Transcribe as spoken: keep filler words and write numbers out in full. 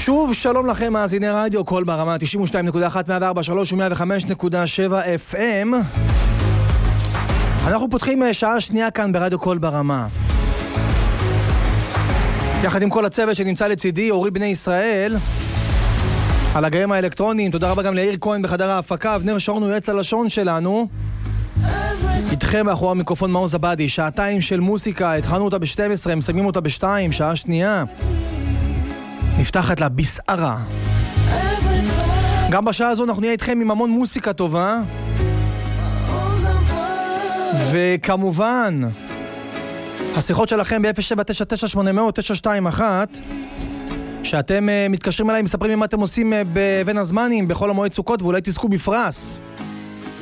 שוב שלום לכם מאזיני רדיו קול ברמה תשעים ושתיים נקודה אחת, מאה וארבע נקודה שלוש ו-מאה וחמש נקודה שבע אף אם. אנחנו פותחים שעה שנייה כאן ברדיו קול ברמה, יחד עם כל הצוות שנמצא לצידי, אורי בני ישראל על הגאים האלקטרוניים. תודה רבה גם לאיר כהן בחדר ההפקה, אבנר שורנו יועץ הלשון שלנו. איתכם מאחורי המיקרופון מעוז עבדי, שעתיים של מוסיקה. התחלנו אותה ב-שתים עשרה, מסיימים אותה ב-שתיים, שעה שנייה נפתחת לה בסערה. גם בשעה הזו אנחנו נהיה איתכם עם המון מוסיקה טובה, וכמובן השיחות שלכם ב-אפס שבע תשע תשע שמונה אפס אפס תשע שתיים אחת, שאתם uh, מתקשרים אליי, מספרים לי מה אתם עושים uh, בבין הזמנים בחול המועד סוכות, ואולי תזכו בפרס.